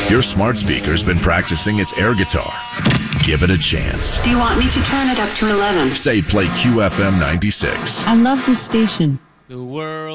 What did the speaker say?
Your smart speaker's been practicing its air guitar. Give it a chance. Do you want me to turn it up to 11? Say play QFM 96. I love this station. The world